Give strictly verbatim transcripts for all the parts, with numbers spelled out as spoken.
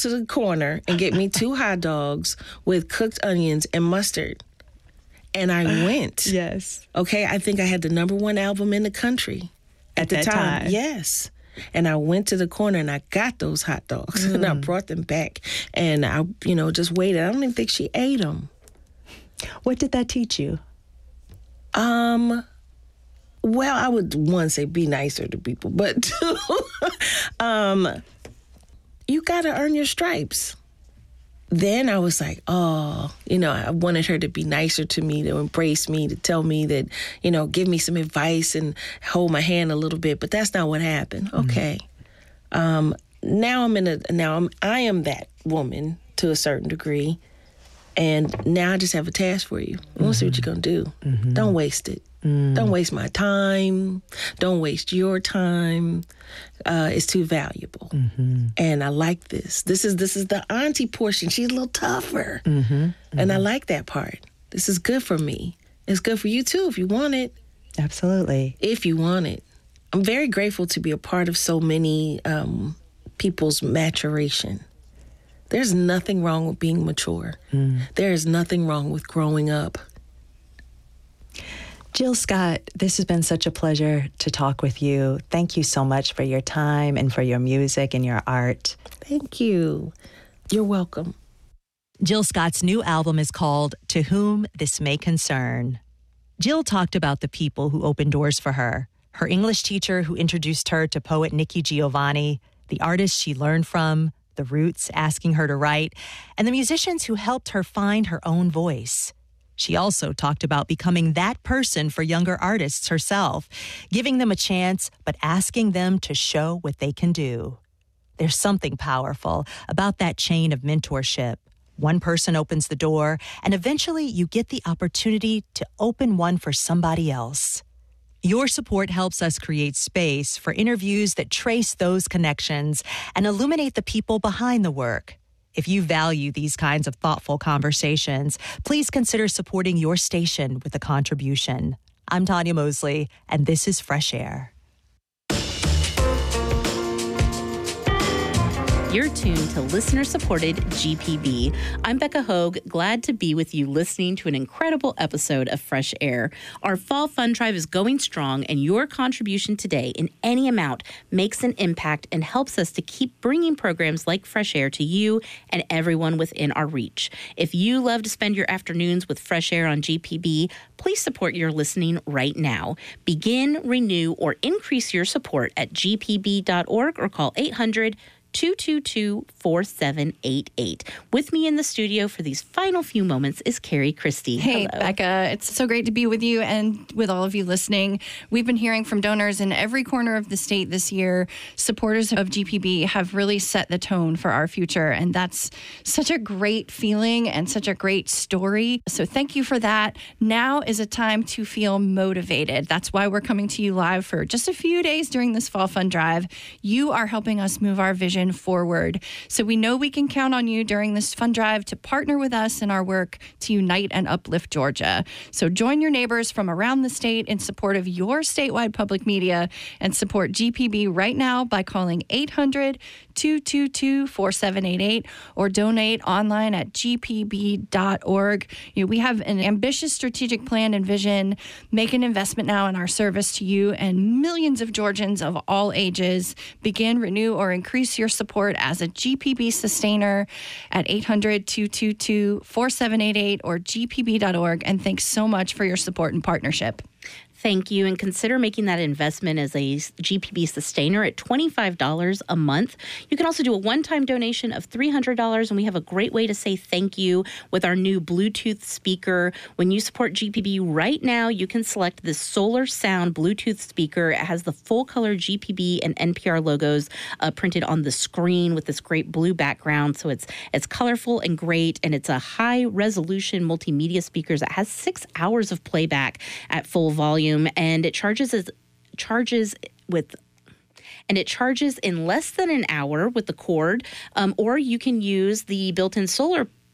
to the corner and get me two hot dogs with cooked onions and mustard. And I went. Yes. Okay, I think I had the number one album in the country at, At the that time. time. Yes. And I went to the corner and I got those hot dogs Mm. and I brought them back. And I, you know, just waited. I don't even think she ate them. What did that teach you? Um, well, I would, one, say be nicer to people. But two, um, you got to earn your stripes. Then I was like, oh, you know, I wanted her to be nicer to me, to embrace me, to tell me that, you know, give me some advice and hold my hand a little bit. But that's not what happened. Mm-hmm. Okay. Um, now I'm in a, now I'm, I am that woman to a certain degree. And now I just have a task for you. I want to see what you're going to do. Mm-hmm. Don't waste it. Mm. Don't waste my time. Don't waste your time. Uh, it's too valuable. Mm-hmm. And I like this. This is this is the auntie portion. She's a little tougher. Mm-hmm. Mm-hmm. And I like that part. This is good for me. It's good for you, too, if you want it. Absolutely. If you want it. I'm very grateful to be a part of so many um, people's maturation. There's nothing wrong with being mature. Mm. There is nothing wrong with growing up. Jill Scott, this has been such a pleasure to talk with you. Thank you so much for your time and for your music and your art. Thank you. You're welcome. Jill Scott's new album is called To Whom This May Concern. Jill talked about the people who opened doors for her, her English teacher who introduced her to poet Nikki Giovanni, the artists she learned from, the Roots asking her to write, and the musicians who helped her find her own voice. She also talked about becoming that person for younger artists herself, giving them a chance, but asking them to show what they can do. There's something powerful about that chain of mentorship. One person opens the door, and eventually you get the opportunity to open one for somebody else. Your support helps us create space for interviews that trace those connections and illuminate the people behind the work. If you value these kinds of thoughtful conversations, please consider supporting your station with a contribution. I'm Tanya Mosley, and this is Fresh Air. You're tuned to listener-supported G P B. I'm Becca Hogue, glad to be with you listening to an incredible episode of Fresh Air. Our Fall Fund Drive is going strong, and your contribution today in any amount makes an impact and helps us to keep bringing programs like Fresh Air to you and everyone within our reach. If you love to spend your afternoons with Fresh Air on G P B, please support your listening right now. Begin, renew, or increase your support at g p b dot org or call eight hundred, two two two, four seven eight eight. With me in the studio for these final few moments is Carrie Christie. Hey, Hello. Becca. It's so great to be with you and with all of you listening. We've been hearing from donors in every corner of the state this year. Supporters of G P B have really set the tone for our future, and that's such a great feeling and such a great story. So thank you for that. Now is a time to feel motivated. That's why we're coming to you live for just a few days during this Fall Fund Drive. You are helping us move our vision forward. So we know we can count on you during this fund drive to partner with us in our work to unite and uplift Georgia. So join your neighbors from around the state in support of your statewide public media and support G P B right now by calling eight hundred, two two two, four seven eight eight or donate online at g p b dot org. You know, we have an ambitious strategic plan and vision. Make an investment now in our service to you and millions of Georgians of all ages. Begin, renew, or increase your support as a G P B sustainer at eight hundred, two two two, four seven eight eight or g p b dot org. And thanks so much for your support and partnership. Thank you, and consider making that investment as a G P B sustainer at twenty-five dollars a month. You can also do a one-time donation of three hundred dollars, and we have a great way to say thank you with our new Bluetooth speaker. When you support G P B right now, you can select the Solar Sound Bluetooth speaker. It has the full-color G P B and N P R logos uh, printed on the screen with this great blue background, so it's it's colorful and great, and it's a high-resolution multimedia speaker that has six hours of playback at full volume. And it charges as charges with and it charges in less than an hour with the cord, um, or you can use the built-in solar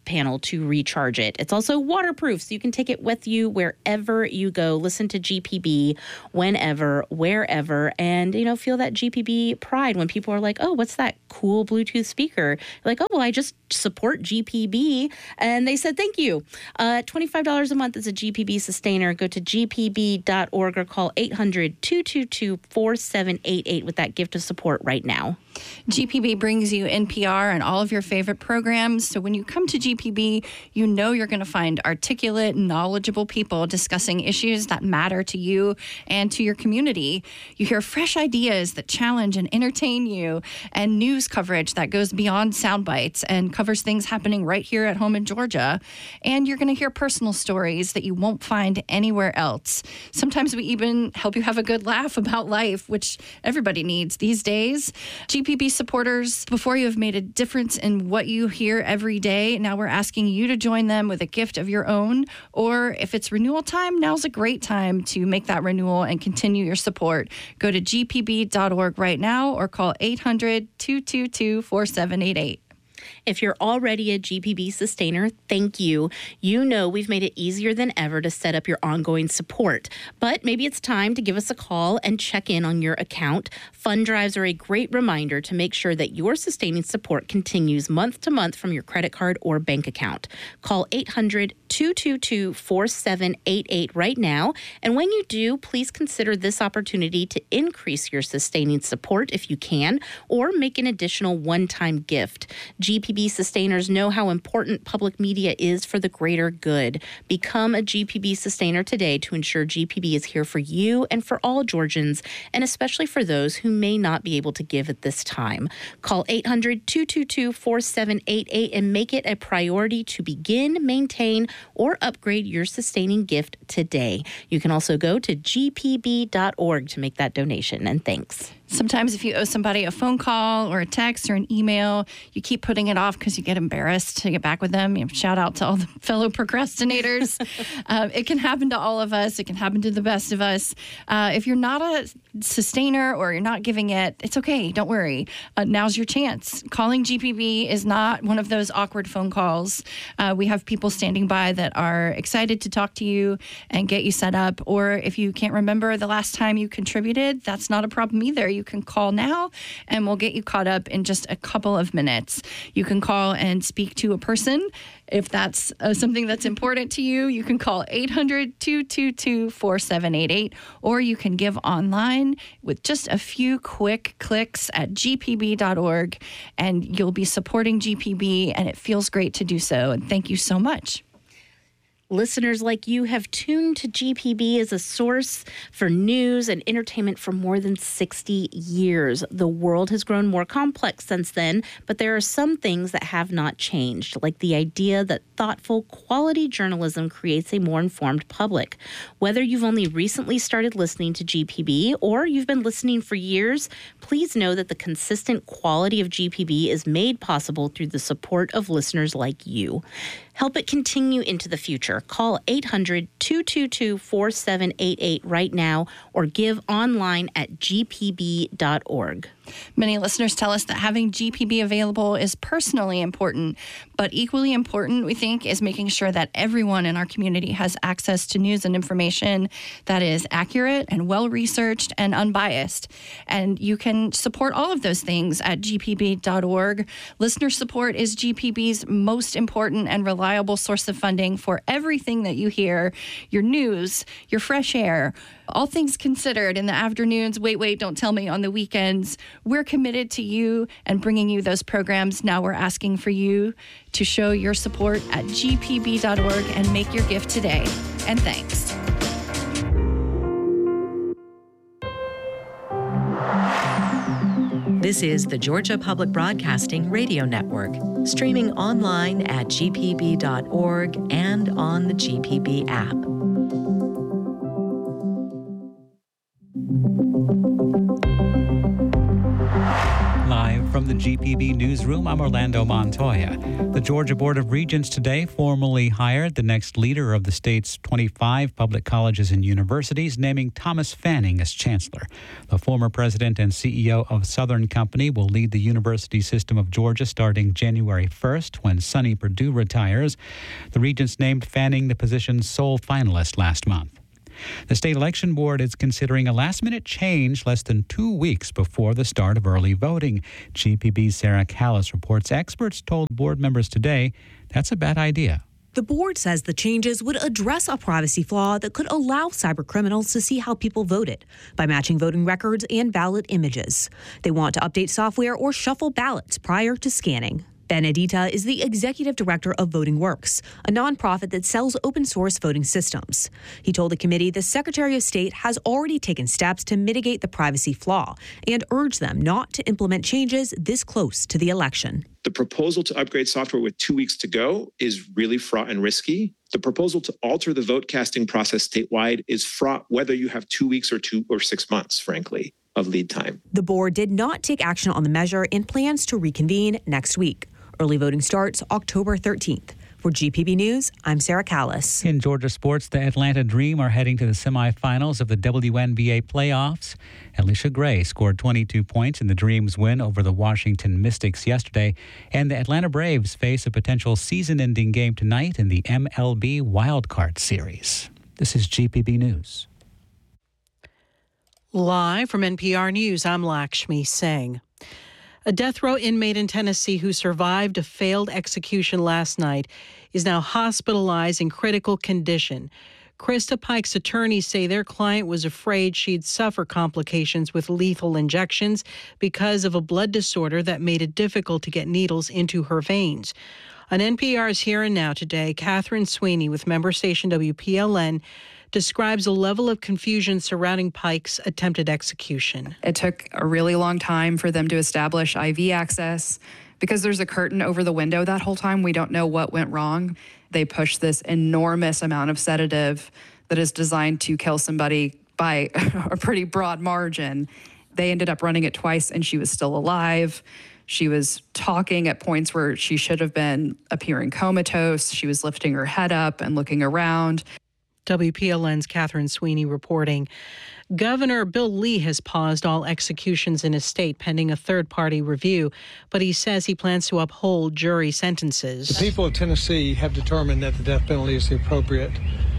panel to recharge it. It's also waterproof, so you can take it with you wherever you go. Listen to G P B whenever, wherever, and, you know, feel that G P B pride when people are like, oh, what's that cool Bluetooth speaker? You're like, oh, well, I just support G P B, and they said thank you. Uh, twenty-five dollars a month is a G P B sustainer. Go to G P B dot org or call eight hundred, two two two, four seven eight eight with that gift of support right now. G P B brings you N P R and all of your favorite programs. So when you come to G P B, you know you're going to find articulate, knowledgeable people discussing issues that matter to you and to your community. You hear fresh ideas that challenge and entertain you, and news coverage that goes beyond sound bites and covers things happening right here at home in Georgia. And you're going to hear personal stories that you won't find anywhere else. Sometimes we even help you have a good laugh about life, which everybody needs these days. G P B supporters, before you have made a difference in what you hear every day, now we're asking you to join them with a gift of your own. Or if it's renewal time, now's a great time to make that renewal and continue your support. Go to G P B dot org right now or call eight hundred, two two two, four seven eight eight. If you're already a G P B sustainer, thank you. You know we've made it easier than ever to set up your ongoing support. But maybe it's time to give us a call and check in on your account. Fund drives are a great reminder to make sure that your sustaining support continues month to month from your credit card or bank account. Call eight hundred, two two two, four seven eight eight right now. And when you do, please consider this opportunity to increase your sustaining support if you can, or make an additional one-time gift. G P B sustainers know how important public media is for the greater good. Become a G P B sustainer today to ensure G P B is here for you and for all Georgians, and especially for those who may not be able to give at this time. Call eight hundred, two two two, four seven eight eight and make it a priority to begin, maintain, or upgrade your sustaining gift today. You can also go to G P B dot org to make that donation, and thanks. Sometimes if you owe somebody a phone call or a text or an email, you keep putting it off because you get embarrassed to get back with them. You know, shout out to all the fellow procrastinators. uh, it can happen to all of us. It can happen to the best of us. Uh, if you're not a sustainer or you're not giving it, it's okay. Don't worry. Uh, now's your chance. Calling G P B is not one of those awkward phone calls. Uh, we have people standing by that are excited to talk to you and get you set up. Or if you can't remember the last time you contributed, that's not a problem either. You can call now and we'll get you caught up in just a couple of minutes. You can call and speak to a person. If that's uh, something that's important to you, you can call eight hundred, two two two, four seven eight eight, or you can give online with just a few quick clicks at G P B dot org, and you'll be supporting G P B, and it feels great to do so. And thank you so much. Listeners like you have tuned to G P B as a source for news and entertainment for more than sixty years. The world has grown more complex since then, but there are some things that have not changed, like the idea that thoughtful, quality journalism creates a more informed public. Whether you've only recently started listening to G P B or you've been listening for years, please know that the consistent quality of G P B is made possible through the support of listeners like you. Help it continue into the future. Call eight hundred, two two two, four seven eight eight right now or give online at G P B dot org. Many listeners tell us that having G P B available is personally important, but equally important, we think, is making sure that everyone in our community has access to news and information that is accurate and well-researched and unbiased. And you can support all of those things at G P B dot org. Listener support is G P B's most important and reliable source of funding for everything that you hear, your news, your fresh air, all things considered in the afternoons, wait, wait, don't tell me on the weekends. We're committed to you and bringing you those programs. Now we're asking for you to show your support at G P B dot org and make your gift today. And thanks. This is the Georgia Public Broadcasting Radio Network, streaming online at G P B dot org and on the G P B app. Live from the G P B Newsroom. I'm Orlando Montoya. The Georgia Board of Regents today formally hired the next leader of the state's twenty-five public colleges and universities, naming Thomas Fanning as chancellor. The former president and C E O of Southern Company will lead the university system of Georgia starting January first, when Sonny Perdue retires. The Regents named Fanning the position's sole finalist last month. The state election board is considering a last-minute change less than two weeks before the start of early voting. G P B's Sarah Callis reports experts told board members today that's a bad idea. The board says the changes would address a privacy flaw that could allow cybercriminals to see how people voted by matching voting records and ballot images. They want to update software or shuffle ballots prior to scanning. Ben Adita is the executive director of Voting Works, a nonprofit that sells open source voting systems. He told the committee the Secretary of State has already taken steps to mitigate the privacy flaw and urged them not to implement changes this close to the election. The proposal to upgrade software with two weeks to go is really fraught and risky. The proposal to alter the vote casting process statewide is fraught whether you have two weeks or two or six months, frankly, of lead time. The board did not take action on the measure and plans to reconvene next week. Early voting starts October thirteenth. For G P B News, I'm Sarah Callis. In Georgia sports, the Atlanta Dream are heading to the semifinals of the W N B A playoffs. Alicia Gray scored twenty-two points in the Dream's win over the Washington Mystics yesterday. And the Atlanta Braves face a potential season-ending game tonight in the M L B Wildcard Series. This is G P B News. Live from N P R News, I'm Lakshmi Singh. A death row inmate in Tennessee who survived a failed execution last night is now hospitalized in critical condition. Krista Pike's attorneys say their client was afraid she'd suffer complications with lethal injections because of a blood disorder that made it difficult to get needles into her veins. On N P R's Here and Now today, Catherine Sweeney with member station W P L N describes a level of confusion surrounding Pike's attempted execution. It took a really long time for them to establish I V access. Because there's a curtain over the window that whole time, we don't know what went wrong. They pushed this enormous amount of sedative that is designed to kill somebody by a pretty broad margin. They ended up running it twice and she was still alive. She was talking at points where she should have been appearing comatose. She was lifting her head up and looking around. W P L N's Catherine Sweeney reporting. Governor Bill Lee has paused all executions in his state pending a third-party review, but he says he plans to uphold jury sentences. The people of Tennessee have determined that the death penalty is the appropriate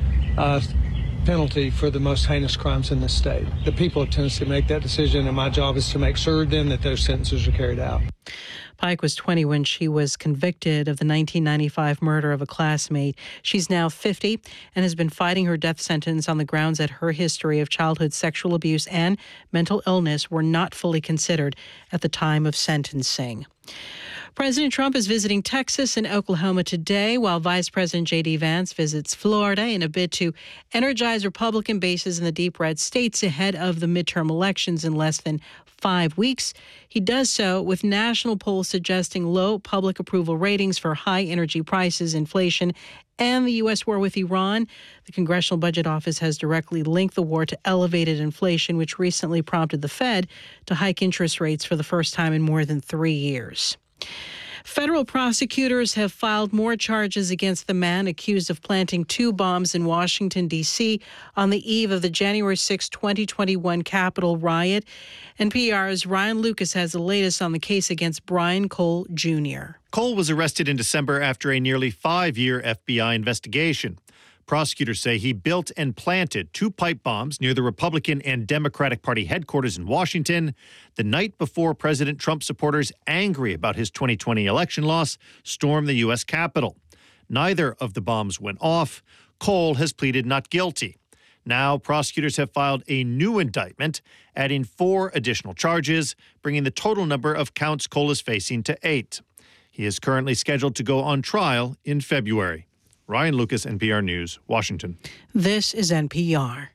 uh, penalty for the most heinous crimes in this state. The people of Tennessee make that decision, and my job is to make sure then that those sentences are carried out. Pike was twenty when she was convicted of the nineteen ninety-five murder of a classmate. She's now fifty and has been fighting her death sentence on the grounds that her history of childhood sexual abuse and mental illness were not fully considered at the time of sentencing. President Trump is visiting Texas and Oklahoma today, while Vice President J D. Vance visits Florida in a bid to energize Republican bases in the deep red states ahead of the midterm elections in less than five weeks. He does so with national polls suggesting low public approval ratings for high energy prices, inflation, and the U S war with Iran. The Congressional Budget Office has directly linked the war to elevated inflation, which recently prompted the Fed to hike interest rates for the first time in more than three years. Federal prosecutors have filed more charges against the man accused of planting two bombs in Washington, D C on the eve of the January sixth, twenty twenty-one Capitol riot. N P R's Ryan Lucas has the latest on the case against Brian Cole Junior Cole was arrested in December after a nearly five-year F B I investigation. Prosecutors say he built and planted two pipe bombs near the Republican and Democratic Party headquarters in Washington the night before President Trump supporters, angry about his twenty twenty election loss, stormed the U S Capitol. Neither of the bombs went off. Cole has pleaded not guilty. Now, prosecutors have filed a new indictment, adding four additional charges, bringing the total number of counts Cole is facing to eight. He is currently scheduled to go on trial in February. Ryan Lucas, N P R News, Washington. This is N P R.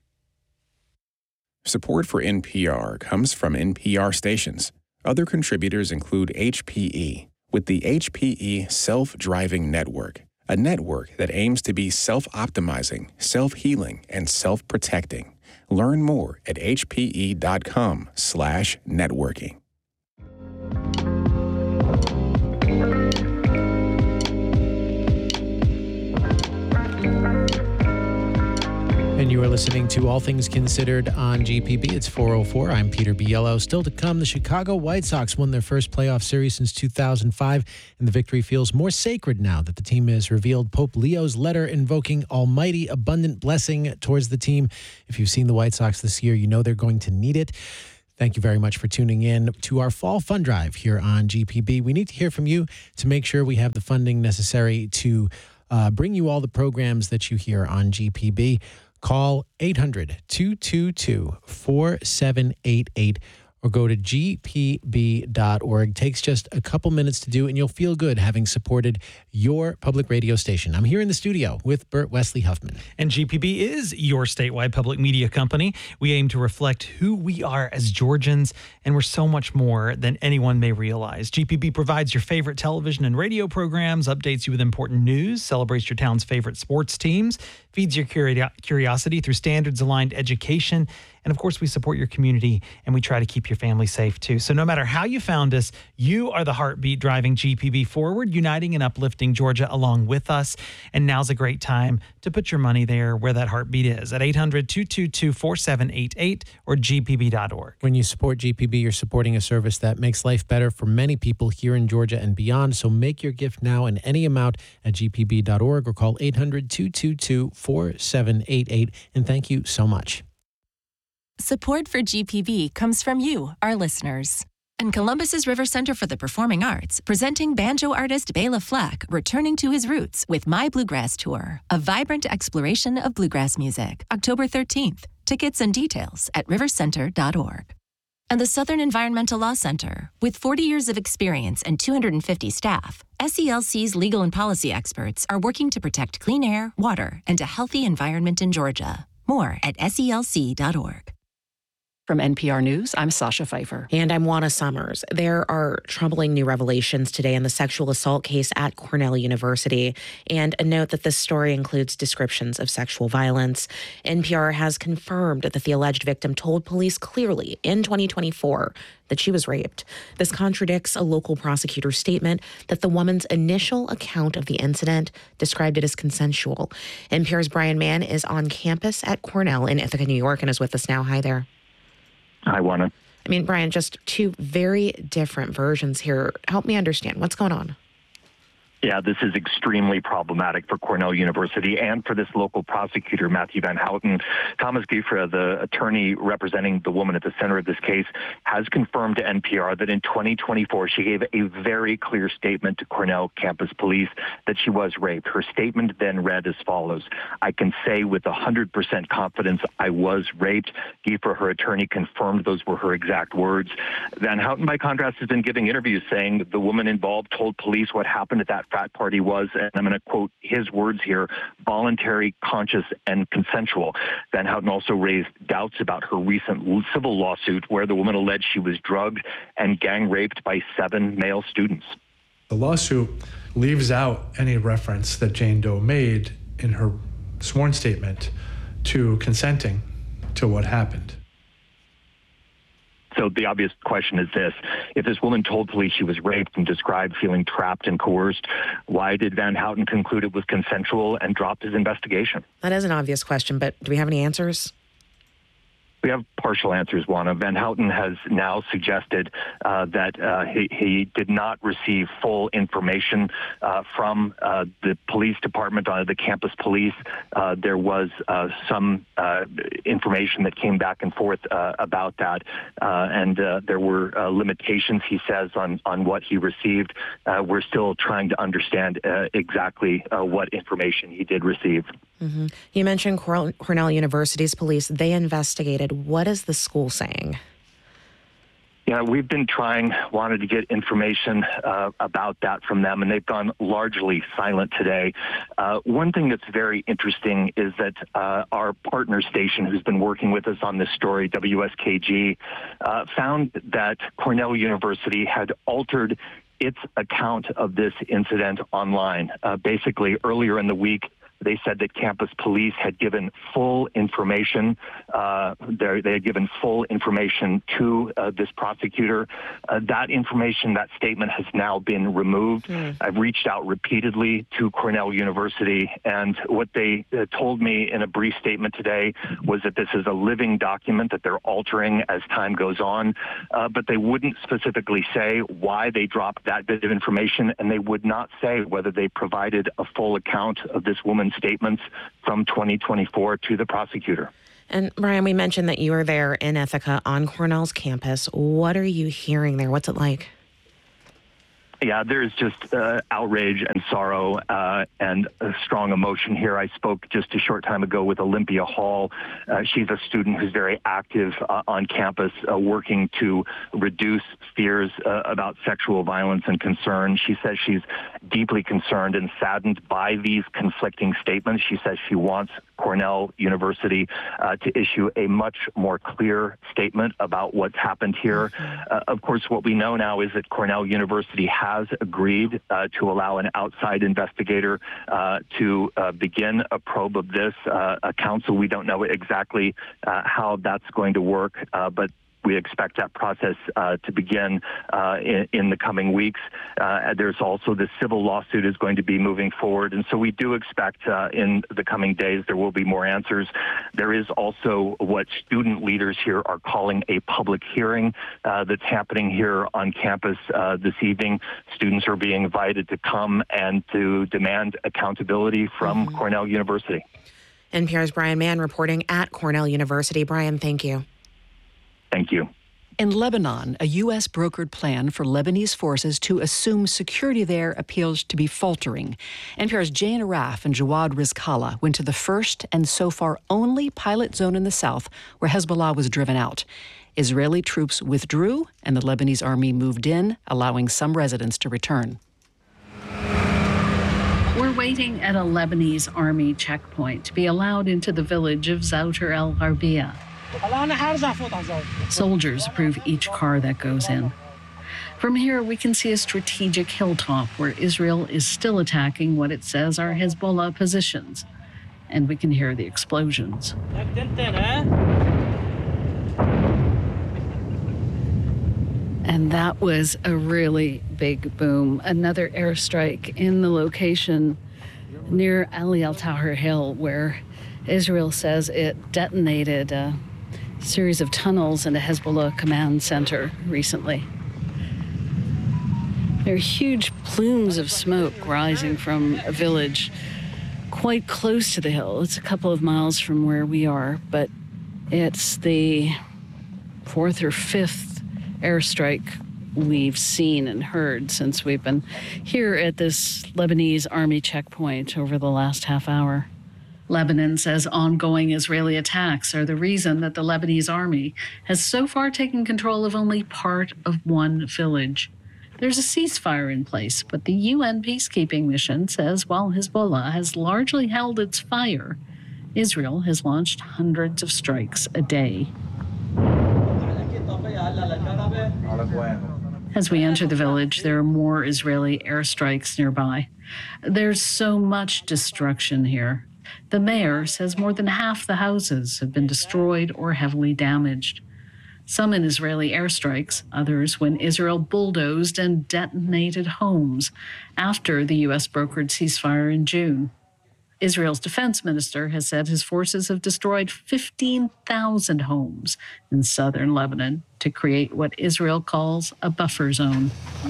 Support for N P R comes from N P R stations. Other contributors include H P E, with the H P E Self-Driving Network, a network that aims to be self-optimizing, self-healing, and self-protecting. Learn more at hpe.com slash networking. you are listening to All Things Considered on G P B. It's four oh four. I'm Peter Biello. Still to come, the Chicago White Sox won their first playoff series since two thousand five, and the victory feels more sacred now that the team has revealed Pope Leo's letter invoking almighty abundant blessing towards the team. If you've seen the White Sox this year, you know they're going to need it. Thank you very much for tuning in to our Fall Fund Drive here on G P B. We need to hear from you to make sure we have the funding necessary to uh, bring you all the programs that you hear on G P B. Call eight hundred, two two two, four seven eight eight or go to G P B dot org. Takes just a couple minutes to do, and you'll feel good having supported your public radio station. I'm here in the studio with Bert Wesley Huffman. And G P B is your statewide public media company. We aim to reflect who we are as Georgians, and we're so much more than anyone may realize. G P B provides your favorite television and radio programs, updates you with important news, celebrates your town's favorite sports teams, feeds your curi- curiosity through standards-aligned education, and of course, we support your community, and we try to keep your family safe, too. So no matter how you found us, you are the heartbeat driving G P B forward, uniting and uplifting Georgia along with us. And now's a great time to put your money there where that heartbeat is, at eight hundred, two two two, four seven eight eight or G P B dot org. When you support G P B, you're supporting a service that makes life better for many people here in Georgia and beyond. So make your gift now in any amount at G P B dot org or call eight hundred, two two two, four seven eight eight. And thank you so much. Support for G P B comes from you, our listeners. And Columbus's River Center for the Performing Arts, presenting banjo artist Bela Fleck returning to his roots with My Bluegrass Tour, a vibrant exploration of bluegrass music, October thirteenth. Tickets and details at river center dot org. And the Southern Environmental Law Center, with forty years of experience and two hundred fifty staff, S E L C's legal and policy experts are working to protect clean air, water, and a healthy environment in Georgia. More at S E L C dot org. From N P R News, I'm Sasha Pfeiffer. And I'm Juana Summers. There are troubling new revelations today in the sexual assault case at Cornell University. And a note that this story includes descriptions of sexual violence. N P R has confirmed that the alleged victim told police clearly in twenty twenty-four that she was raped. This contradicts a local prosecutor's statement that the woman's initial account of the incident described it as consensual. N P R's Brian Mann is on campus at Cornell in Ithaca, New York, and is with us now. Hi there. Hi, Juana. I mean, Brian, just two very different versions here. Help me understand. What's going on? Yeah, this is extremely problematic for Cornell University and for this local prosecutor, Matthew Van Houten. Thomas Gieffre, the attorney representing the woman at the center of this case, has confirmed to N P R that in twenty twenty-four, she gave a very clear statement to Cornell campus police that she was raped. Her statement then read as follows: I can say with one hundred percent confidence I was raped. Gieffre, her attorney, confirmed those were her exact words. Van Houten, by contrast, has been giving interviews saying the woman involved told police what happened at that frat party was, and I'm going to quote his words here, voluntary, conscious, and consensual. Van Houten also raised doubts about her recent civil lawsuit where the woman alleged she was drugged and gang raped by seven male students. The lawsuit leaves out any reference that Jane Doe made in her sworn statement to consenting to what happened. So the obvious question is this: if this woman told police she was raped and described feeling trapped and coerced, why did Van Houten conclude it was consensual and dropped his investigation? That is an obvious question, but do we have any answers? We have partial answers, Juana. Van Houten has now suggested uh, that uh, he, he did not receive full information uh, from uh, the police department, uh, the campus police. Uh, there was uh, some uh, information that came back and forth uh, about that, uh, and uh, there were uh, limitations, he says, on, on what he received. Uh, we're still trying to understand uh, exactly uh, what information he did receive. Mm-hmm. You mentioned Cornell University's police. They investigated. What is the school saying? Yeah, we've been trying, wanted to get information uh, about that from them, and they've gone largely silent today. Uh, one thing that's very interesting is that uh, our partner station, who's been working with us on this story, W S K G, uh, found that Cornell University had altered its account of this incident online. Uh, basically, earlier in the week, They said that campus police had given full information. Uh, they had given full information to uh, this prosecutor. Uh, that information, that statement has now been removed. Mm. I've reached out repeatedly to Cornell University, and what they uh, told me in a brief statement today was that this is a living document that they're altering as time goes on, uh, but they wouldn't specifically say why they dropped that bit of information, and they would not say whether they provided a full account of this woman's statements from twenty twenty-four to the prosecutor. And Brian, we mentioned that you were there in Ithaca on Cornell's campus. What are you hearing there? What's it like? Yeah, there's just uh, outrage and sorrow uh, and a strong emotion here. I spoke just a short time ago with Olympia Hall. Uh, she's a student who's very active uh, on campus, uh, working to reduce fears uh, about sexual violence and concern. She says she's deeply concerned and saddened by these conflicting statements. She says she wants Cornell University uh, to issue a much more clear statement about what's happened here. Uh, of course, what we know now is that Cornell University has agreed uh, to allow an outside investigator uh, to uh, begin a probe of this. Uh, a council, we don't know exactly uh, how that's going to work, uh, but we expect that process uh, to begin uh, in, in the coming weeks. Uh, there's also the civil lawsuit is going to be moving forward. And so we do expect uh, in the coming days there will be more answers. There is also what student leaders here are calling a public hearing uh, that's happening here on campus uh, this evening. Students are being invited to come and to demand accountability from mm-hmm. Cornell University. N P R's Brian Mann reporting at Cornell University. Brian, thank you. Thank you. In Lebanon, a U S brokered plan for Lebanese forces to assume security there appears to be faltering. N P R's Jane Araf and Jawad Rizkallah went to the first and so far only pilot zone in the south where Hezbollah was driven out. Israeli troops withdrew and the Lebanese army moved in, allowing some residents to return. We're waiting at a Lebanese army checkpoint to be allowed into the village of Zouter El Gharbia. Soldiers approve each car that goes in. From here, we can see a strategic hilltop where Israel is still attacking what it says are Hezbollah positions. And we can hear the explosions. And that was a really big boom. Another airstrike in the location near Ali Al-Tahrir Hill, where Israel says it detonated a series of tunnels in a Hezbollah command center recently. There are huge plumes of smoke rising from a village quite close to the hill. It's a couple of miles from where we are, but it's the fourth or fifth airstrike we've seen and heard since we've been here at this Lebanese army checkpoint over the last half hour. Lebanon says ongoing Israeli attacks are the reason that the Lebanese army has so far taken control of only part of one village. There's a ceasefire in place, but the U N peacekeeping mission says while Hezbollah has largely held its fire, Israel has launched hundreds of strikes a day. As we enter the village, there are more Israeli airstrikes nearby. There's so much destruction here. The mayor says more than half the houses have been destroyed or heavily damaged. Some in Israeli airstrikes, others when Israel bulldozed and detonated homes after the U S brokered ceasefire in June. Israel's defense minister has said his forces have destroyed fifteen thousand homes in southern Lebanon to create what Israel calls a buffer zone.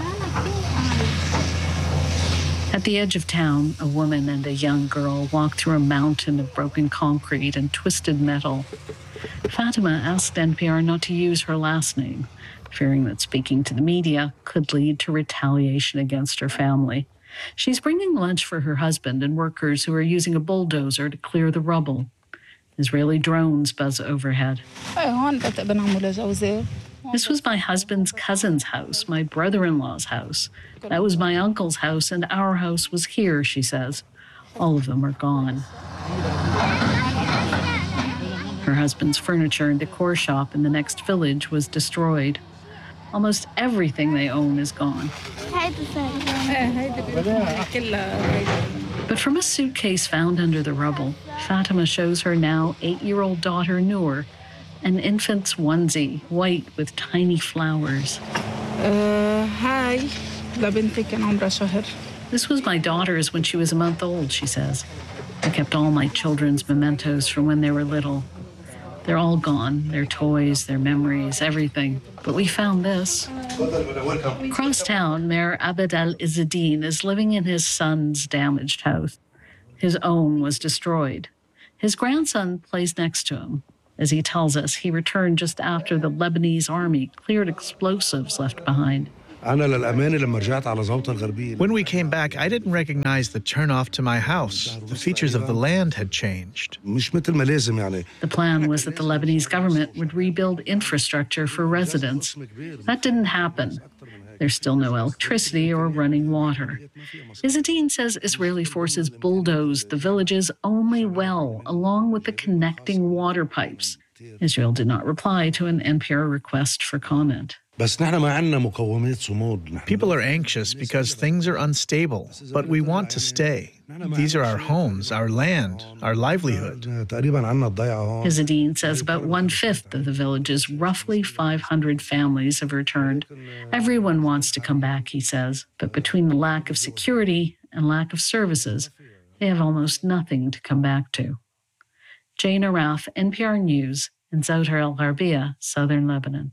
At the edge of town, a woman and a young girl walk through a mountain of broken concrete and twisted metal. Fatima asked N P R not to use her last name, fearing that speaking to the media could lead to retaliation against her family. She's bringing lunch for her husband and workers who are using a bulldozer to clear the rubble. Israeli drones buzz overhead. This was my husband's cousin's house, my brother-in-law's house. That was my uncle's house, and our house was here, she says. All of them are gone. Her husband's furniture and decor shop in the next village was destroyed. Almost everything they own is gone. But But from a suitcase found under the rubble, Fatima shows her now eight-year-old daughter, Noor, an infant's onesie, white with tiny flowers. Uh, hi. This was my daughter's when she was a month old, she says. I kept all my children's mementos from when they were little. They're all gone, their toys, their memories, everything. But we found this. Across town, Mayor Abed Al-Izzadeen is living in his son's damaged house. His own was destroyed. His grandson plays next to him. As he tells us, he returned just after the Lebanese army cleared explosives left behind. When we came back, I didn't recognize the turnoff to my house. The features of the land had changed. The plan was that the Lebanese government would rebuild infrastructure for residents. That didn't happen. There's still no electricity or running water. Izzadeen says Israeli forces bulldozed the village's only well, along with the connecting water pipes. Israel did not reply to an N P R request for comment. People are anxious because things are unstable, but we want to stay. These are our homes, our land, our livelihood. Izzadeen says about one-fifth of the village's roughly five hundred families have returned. Everyone wants to come back, he says, but between the lack of security and lack of services, they have almost nothing to come back to. Jane Araf, N P R News, in Zouter el-Gharbia, southern Lebanon.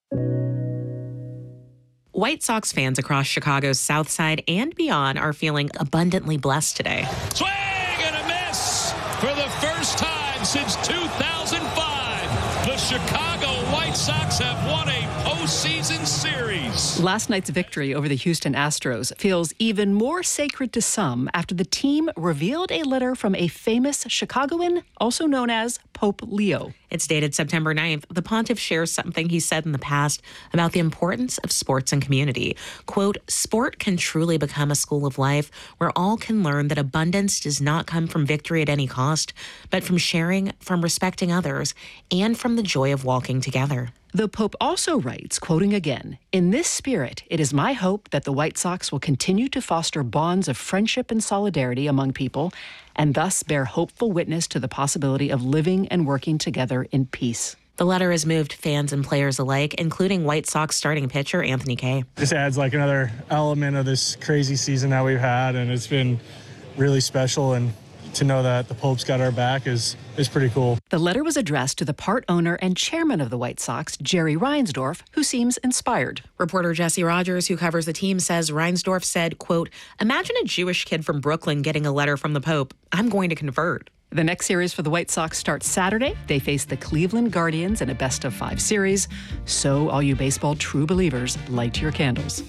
White Sox fans across Chicago's South Side and beyond are feeling abundantly blessed today. Swing and a miss for the first time since two thousand five. The Chicago White Sox have won a postseason series. Last night's victory over the Houston Astros feels even more sacred to some after the team revealed a letter from a famous Chicagoan, also known as Pope Leo. It's dated September ninth. The pontiff shares something he said in the past about the importance of sports and community. Quote, sport can truly become a school of life where all can learn that abundance does not come from victory at any cost, but from sharing, from respecting others, and from the joy of walking together. The Pope also writes, quoting again, "In this spirit, it is my hope that the White Sox will continue to foster bonds of friendship and solidarity among people, and thus bear hopeful witness to the possibility of living and working together in peace." The letter has moved fans and players alike, including White Sox starting pitcher Anthony Kay. This adds like another element of this crazy season that we've had, and it's been really special, and to know that the Pope's got our back is is pretty cool. The letter was addressed to the part owner and chairman of the White Sox, Jerry Reinsdorf, who seems inspired. Reporter Jesse Rogers, who covers the team, says Reinsdorf said, quote, imagine a Jewish kid from Brooklyn getting a letter from the Pope. I'm going to convert. The next series for the White Sox starts Saturday. They face the Cleveland Guardians in a best-of-five series. So, all you baseball true believers, light your candles.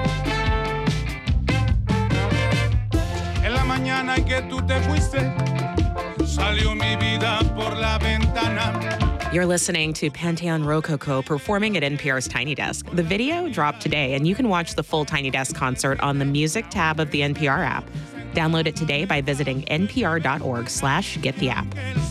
You're listening to Pantheon Rococo performing at N P R's Tiny Desk. The video dropped today, and you can watch the full Tiny Desk concert on the music tab of the N P R app. Download it today by visiting npr.org slash get the app.